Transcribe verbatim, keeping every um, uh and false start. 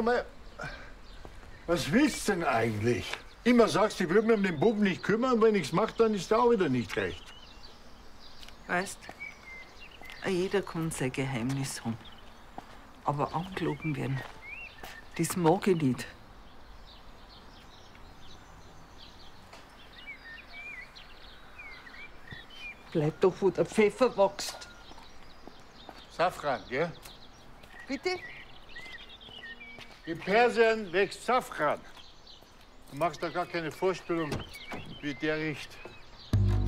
mal, was willst du denn eigentlich? Immer sagst du, ich würde mich um den Buben nicht kümmern, wenn ich's mache, dann ist er auch wieder nicht recht. Weißt, jeder kann sein Geheimnis haben. Aber angelogen werden, das mag ich nicht. Bleib doch, wo der Pfeffer wächst. Safran, gell? Bitte? In Persien wächst Safran. Du machst da gar keine Vorstellung, wie der riecht.